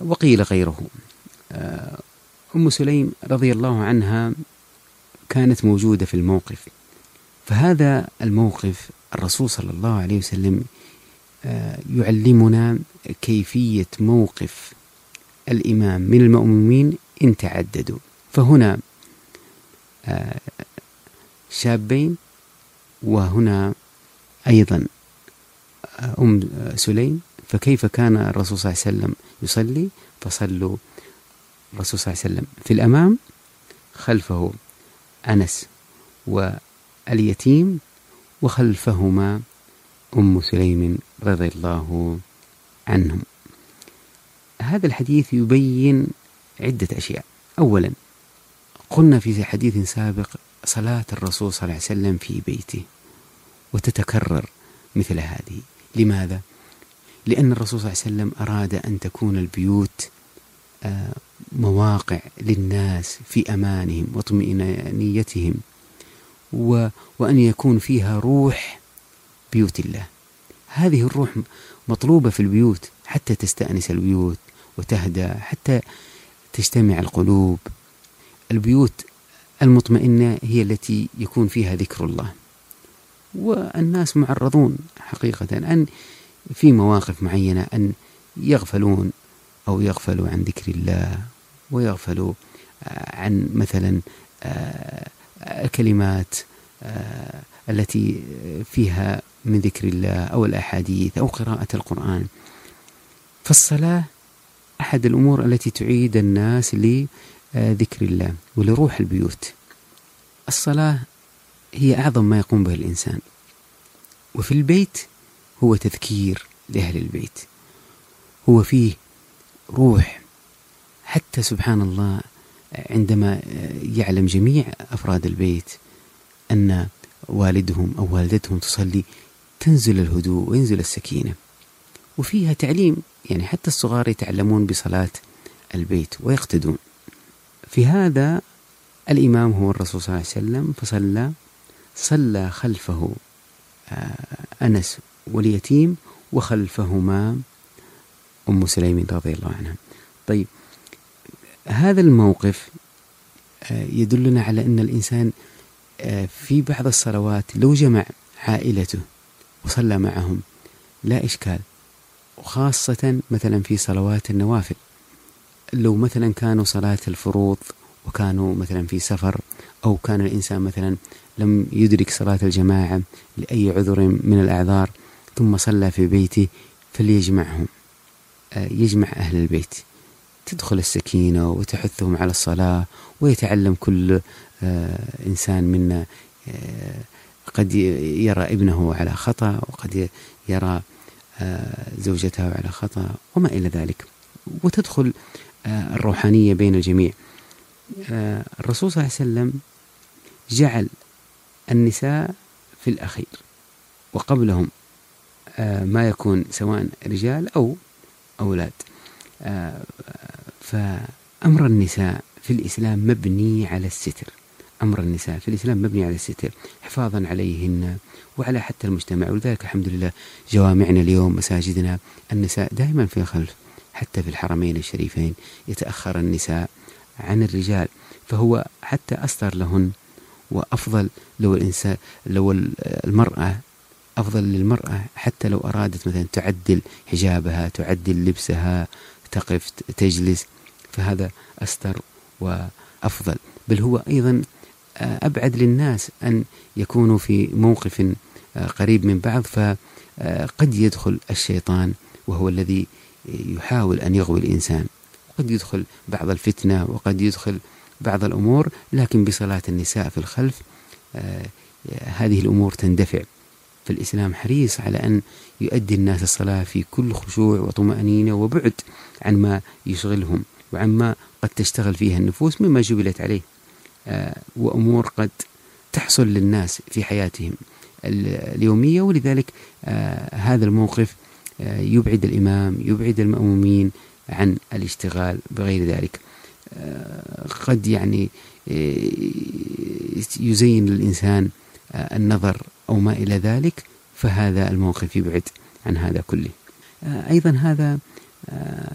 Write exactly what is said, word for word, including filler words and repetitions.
وقيل غيره. أم سليم رضي الله عنها كانت موجودة في الموقف، فهذا الموقف الرسول صلى الله عليه وسلم يعلمنا كيفية موقف الإمام من المأمومين إن تعددوا. فهنا شابين، وهنا أيضا أم سليم، فكيف كان الرسول صلى الله عليه وسلم يصلي؟ فصلوا الرسول صلى الله عليه وسلم في الأمام، خلفه أنس واليتيم، وخلفهما أم سليم رضي الله عنهم. هذا الحديث يبين عدة أشياء. أولا، قلنا في حديث سابق صلاة الرسول صلى الله عليه وسلم في بيته، وتتكرر مثل هذه. لماذا؟ لأن الرسول صلى الله عليه وسلم أراد أن تكون البيوت مواقع للناس في أمانهم وطمئنانيتهم، وأن يكون فيها روح بيوت الله. هذه الروح مطلوبة في البيوت حتى تستأنس البيوت وتهدى، حتى تجتمع القلوب. البيوت المطمئنة هي التي يكون فيها ذكر الله، والناس معرضون حقيقة أن في مواقف معينة أن يغفلون أو يغفلوا عن ذكر الله، ويغفلوا عن مثلا الكلمات التي فيها من ذكر الله أو الأحاديث أو قراءة القرآن. فالصلاة أحد الأمور التي تعيد الناس لذكر الله ولروح البيوت. الصلاة هي أعظم ما يقوم به الإنسان، وفي البيت هو تذكير لأهل البيت، هو فيه روح. حتى سبحان الله عندما يعلم جميع أفراد البيت أن والدهم أو والدتهم تصلي، تنزل الهدوء وينزل السكينة، وفيها تعليم، يعني حتى الصغار يتعلمون بصلاة البيت ويقتدون. في هذا الإمام هو الرسول صلى الله عليه وسلم، فصلى صلى خلفه أنس واليتيم، وخلفهما أم سليم رضي الله عنها. طيب، هذا الموقف يدلنا على أن الإنسان في بعض الصلوات لو جمع عائلته وصلى معهم لا إشكال، وخاصة مثلا في صلوات النوافل. لو مثلا كانوا صلاة الفروض وكانوا مثلا في سفر، أو كان الإنسان مثلا لم يدرك صلاة الجماعة لأي عذر من الأعذار ثم صلى في بيته، فليجمعهم، يجمع أهل البيت، تدخل السكينة وتحثهم على الصلاة، ويتعلم كل إنسان منا قد يرى ابنه على خطأ، وقد يرى زوجته على خطأ وما إلى ذلك، وتدخل الروحانية بين الجميع. الرسول صلى الله عليه وسلم جعل النساء في الأخير، وقبلهم ما يكون سواء رجال أو أولاد. فأمر النساء في الإسلام مبني على الستر، أمر النساء في الإسلام مبني على الستر حفاظا عليهن وعلى حتى المجتمع. ولذلك الحمد لله جوامعنا اليوم، مساجدنا، النساء دائما في الخلف. حتى في الحرمين الشريفين يتأخر النساء عن الرجال، فهو حتى أستر لهن، وأفضل لو الإنسان لو المرأة أفضل للمرأة حتى لو أرادت مثلا تعدل حجابها، تعدل لبسها، تقف، تجلس، فهذا أستر وأفضل. بل هو أيضا أبعد للناس أن يكونوا في موقف قريب من بعض، فقد يدخل الشيطان وهو الذي يحاول أن يغوي الإنسان، وقد يدخل بعض الفتنة، وقد يدخل بعض الأمور. لكن بصلاة النساء في الخلف هذه الأمور تندفع. فالإسلام حريص على أن يؤدي الناس الصلاة في كل خشوع وطمأنينة وبعد عن ما يشغلهم وعما قد تشتغل فيها النفوس مما جبلت عليه، وأمور قد تحصل للناس في حياتهم اليومية. ولذلك هذا الموقف يبعد الإمام، يبعد المأمومين عن الاشتغال بغير ذلك. قد يعني يزين الإنسان النظر أو ما إلى ذلك، فهذا الموقف يبعد عن هذا كله. أيضا هذا